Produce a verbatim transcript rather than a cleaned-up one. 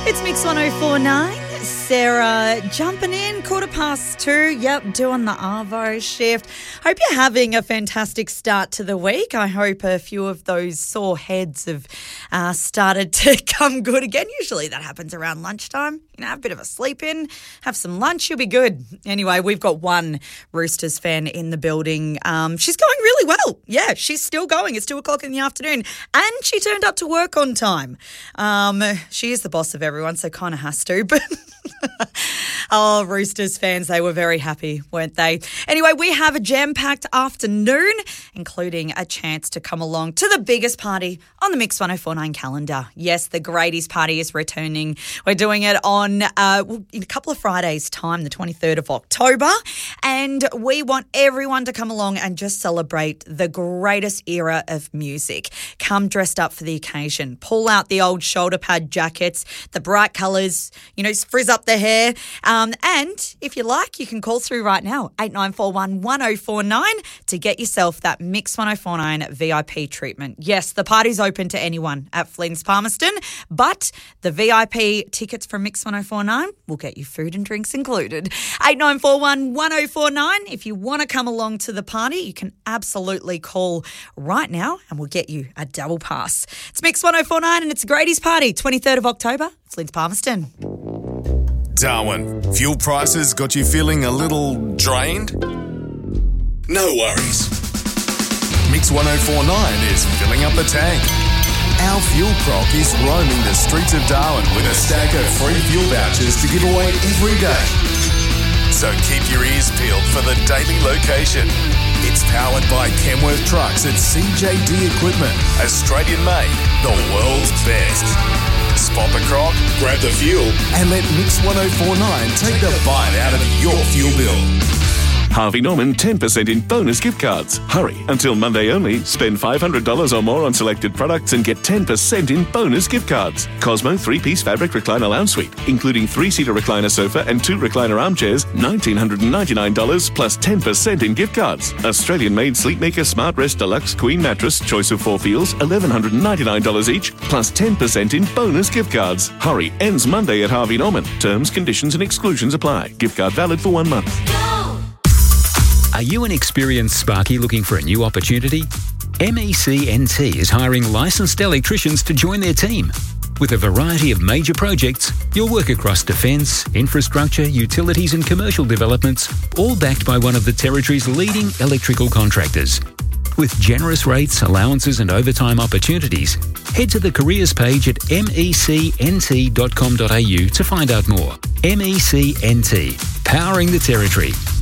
It's Mix one oh four point nine. Sarah jumping in, quarter past two. Yep, doing the Arvo shift. Hope you're having a fantastic start to the week. I hope a few of those sore heads have uh, started to come good again. Usually that happens around lunchtime. You know, have a bit of a sleep in, have some lunch, you'll be good. Anyway, we've got one Roosters fan in the building. Um, she's going really well. Yeah, she's still going. It's two o'clock in the afternoon and she turned up to work on time. Um, she is the boss of everyone, so kind of has to, but... Oh, Roosters fans, they were very happy, weren't they? Anyway, we have a jam-packed afternoon, including a chance to come along to the biggest party on the Mix one oh four point nine calendar. Yes, the Grady's party is returning. We're doing it on uh, in a couple of Fridays' time, the twenty-third of October, and we want everyone to come along and just celebrate the greatest era of music. Come dressed up for the occasion. Pull out the old shoulder pad jackets, the bright colours, you know, frizz up the hair. Um, and if you like, you can call through right now, eight nine four one, one oh four nine, to get yourself that Mix one oh four point nine V I P treatment. Yes, the party's open to anyone at Flynn's Palmerston, but the V I P tickets from Mix one oh four point nine will get you food and drinks included. eight nine four one, one oh four nine. If you want to come along to the party, you can absolutely call right now and we'll get you a double pass. It's Mix one oh four point nine and it's Grady's party, twenty-third of October, Flynn's Palmerston. Darwin, fuel prices got you feeling a little drained? No worries. Mix one oh four point nine is filling up the tank. Our fuel croc is roaming the streets of Darwin with a stack of free fuel vouchers to give away every day. So keep your ears peeled for the daily location. It's powered by Kenworth Trucks and C J D Equipment. Australian made, the world's best. Spot the croc, grab the fuel, and let Mix one oh four point nine take the bite out of your fuel bill. Harvey Norman ten percent in bonus gift cards. Hurry, until Monday only. Spend five hundred dollars or more on selected products and get ten percent in bonus gift cards. Cosmo three-piece fabric recliner lounge suite, including three-seater recliner sofa and two recliner armchairs, one thousand nine hundred ninety-nine dollars plus ten percent in gift cards. Australian-made Sleepmaker Smart Rest Deluxe Queen Mattress, choice of four feels, one thousand one hundred ninety-nine dollars each, plus ten percent in bonus gift cards. Hurry, ends Monday at Harvey Norman. Terms, conditions and exclusions apply. Gift card valid for one month. Are you an experienced Sparky looking for a new opportunity? M E C N T is hiring licensed electricians to join their team. With a variety of major projects, you'll work across defence, infrastructure, utilities and commercial developments, all backed by one of the Territory's leading electrical contractors. With generous rates, allowances and overtime opportunities, head to the careers page at m e c n t dot com dot a u to find out more. M E C N T, powering the Territory.